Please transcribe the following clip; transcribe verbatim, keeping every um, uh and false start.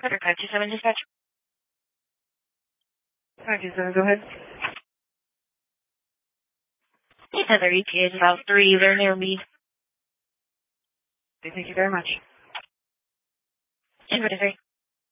Perfect. five two seven dispatch. five two seven, go ahead. eight Heather E T A is about three. They're near me. Okay, thank you very much. And what is it?